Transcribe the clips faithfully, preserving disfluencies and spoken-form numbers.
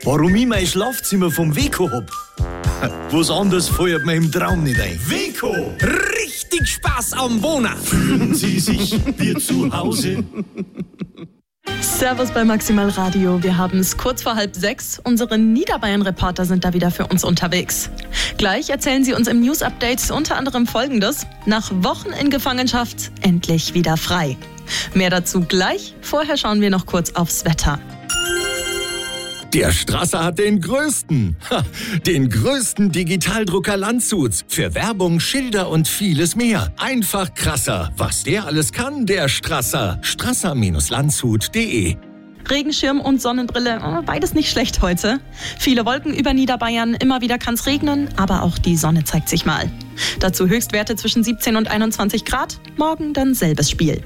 Warum ich mein Schlafzimmer vom Weko hab? Was anderes fällt mir im Traum nicht ein. Weko, richtig Spaß am Wohnen. Fühlen Sie sich wie zu Hause? Servus bei Maximal Radio. Wir haben es kurz vor halb sechs. Unsere Niederbayern-Reporter sind da wieder für uns unterwegs. Gleich erzählen sie uns im News-Update unter anderem Folgendes. Nach Wochen in Gefangenschaft endlich wieder frei. Mehr dazu gleich. Vorher schauen wir noch kurz aufs Wetter. Der Strasser hat den größten, ha, den größten Digitaldrucker Landshuts. Für Werbung, Schilder und vieles mehr. Einfach krasser. Was der alles kann, der Strasser. strasser Landshut punkt de. Regenschirm und Sonnenbrille, oh, beides nicht schlecht heute. Viele Wolken über Niederbayern, immer wieder kann es regnen, aber auch die Sonne zeigt sich mal. Dazu Höchstwerte zwischen siebzehn und einundzwanzig Grad, morgen dann selbes Spiel.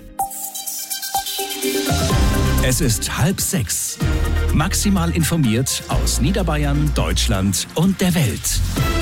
Es ist halb sechs. Maximal informiert aus Niederbayern, Deutschland und der Welt.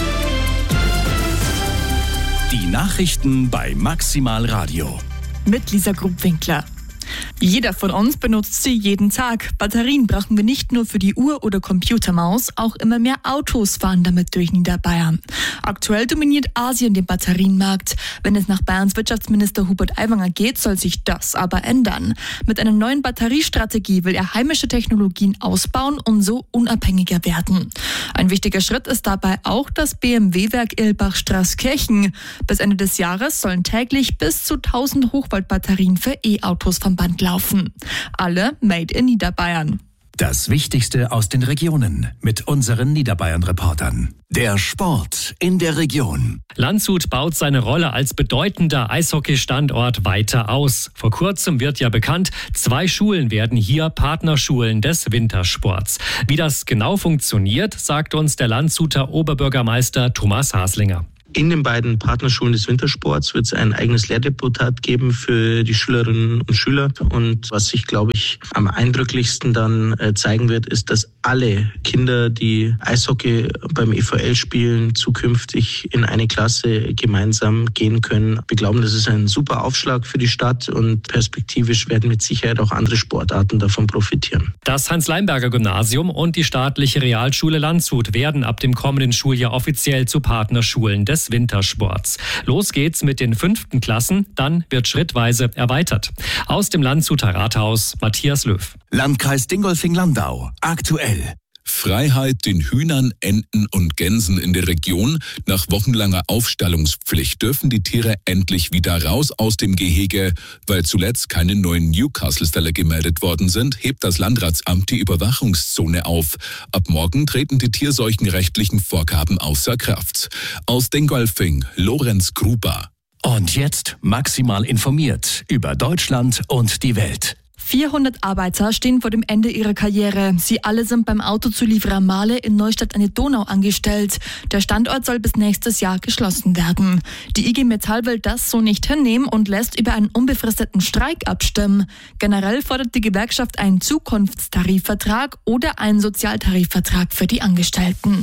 Die Nachrichten bei Maximal Radio. Mit Lisa Grubwinkler. Jeder von uns benutzt sie jeden Tag. Batterien brauchen wir nicht nur für die Uhr oder Computermaus, auch immer mehr Autos fahren damit durch Niederbayern. Aktuell dominiert Asien den Batterienmarkt. Wenn es nach Bayerns Wirtschaftsminister Hubert Aiwanger geht, soll sich das aber ändern. Mit einer neuen Batteriestrategie will er heimische Technologien ausbauen und so unabhängiger werden. Ein wichtiger Schritt ist dabei auch das B M W-Werk Irlbach-Straßkirchen. Bis Ende des Jahres sollen täglich bis zu tausend Hochvoltbatterien für E-Autos vom Band laufen. Alle made in Niederbayern. Das Wichtigste aus den Regionen mit unseren Niederbayern-Reportern. Der Sport in der Region. Landshut baut seine Rolle als bedeutender Eishockey-Standort weiter aus. Vor kurzem wird ja bekannt, zwei Schulen werden hier Partnerschulen des Wintersports. Wie das genau funktioniert, sagt uns der Landshuter Oberbürgermeister Thomas Haslinger. In den beiden Partnerschulen des Wintersports wird es ein eigenes Lehrdeputat geben für die Schülerinnen und Schüler. Und was sich, glaube ich, am eindrücklichsten dann zeigen wird, ist, dass alle Kinder, die Eishockey beim E V L spielen, zukünftig in eine Klasse gemeinsam gehen können. Wir glauben, das ist ein super Aufschlag für die Stadt und perspektivisch werden mit Sicherheit auch andere Sportarten davon profitieren. Das Hans-Leimberger-Gymnasium und die staatliche Realschule Landshut werden ab dem kommenden Schuljahr offiziell zu Partnerschulen des Wintersports. Los geht's mit den fünften Klassen, dann wird schrittweise erweitert. Aus dem Landshuter Rathaus Matthias Löw. Landkreis Dingolfing-Landau. Aktuell. Freiheit den Hühnern, Enten und Gänsen in der Region. Nach wochenlanger Aufstallungspflicht dürfen die Tiere endlich wieder raus aus dem Gehege. Weil zuletzt keine neuen Newcastle-Ställe gemeldet worden sind, hebt das Landratsamt die Überwachungszone auf. Ab morgen treten die tierseuchenrechtlichen Vorgaben außer Kraft. Aus Dingolfing, Lorenz Gruber. Und jetzt maximal informiert über Deutschland und die Welt. vierhundert Arbeiter stehen vor dem Ende ihrer Karriere. Sie alle sind beim Autozulieferer Mahle in Neustadt an der Donau angestellt. Der Standort soll bis nächstes Jahr geschlossen werden. Die I G Metall will das so nicht hinnehmen und lässt über einen unbefristeten Streik abstimmen. Generell fordert die Gewerkschaft einen Zukunftstarifvertrag oder einen Sozialtarifvertrag für die Angestellten.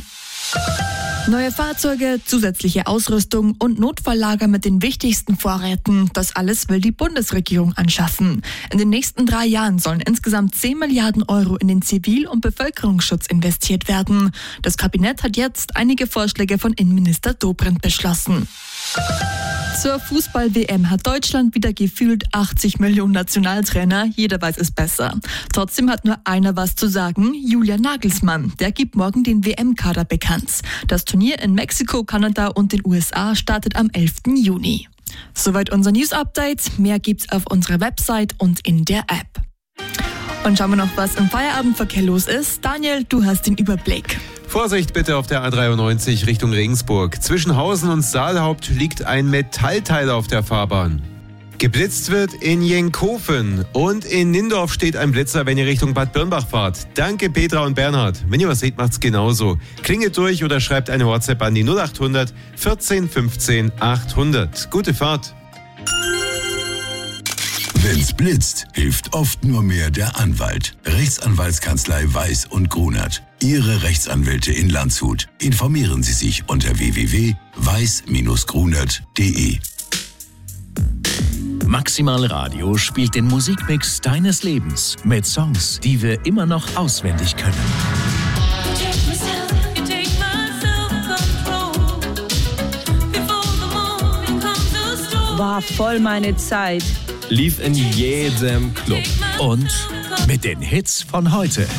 Neue Fahrzeuge, zusätzliche Ausrüstung und Notfalllager mit den wichtigsten Vorräten. Das alles will die Bundesregierung anschaffen. In den nächsten drei Jahren sollen insgesamt zehn Milliarden Euro in den Zivil- und Bevölkerungsschutz investiert werden. Das Kabinett hat jetzt einige Vorschläge von Innenminister Dobrindt beschlossen. Zur Fußball-W M hat Deutschland wieder gefühlt achtzig Millionen Nationaltrainer. Jeder weiß es besser. Trotzdem hat nur einer was zu sagen, Julian Nagelsmann. Der gibt morgen den W M-Kader bekannt. Das Turnier in Mexiko, Kanada und den U S A startet am elften Juni. Soweit unser News-Update. Mehr gibt's auf unserer Website und in der App. Und schauen wir noch, was im Feierabendverkehr los ist. Daniel, du hast den Überblick. Vorsicht bitte auf der A dreiundneunzig Richtung Regensburg. Zwischen Hausen und Saalhaupt liegt ein Metallteil auf der Fahrbahn. Geblitzt wird in Jenkhofen und in Nindorf steht ein Blitzer, wenn ihr Richtung Bad Birnbach fahrt. Danke Petra und Bernhard. Wenn ihr was seht, macht's genauso. Klingelt durch oder schreibt eine WhatsApp an die null achthundert vierzehn fünfzehn achthundert. Gute Fahrt. Wenn's blitzt, hilft oft nur mehr der Anwalt. Rechtsanwaltskanzlei Weiß und Grunert. Ihre Rechtsanwälte in Landshut. Informieren Sie sich unter w w w punkt weiß grunert punkt de. Maximal Radio spielt den Musikmix deines Lebens mit Songs, die wir immer noch auswendig können. War voll meine Zeit. Lief in jedem Club. Und mit den Hits von heute.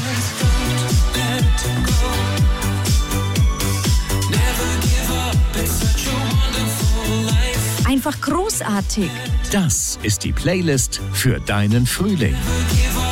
Einfach großartig. Das ist die Playlist für deinen Frühling.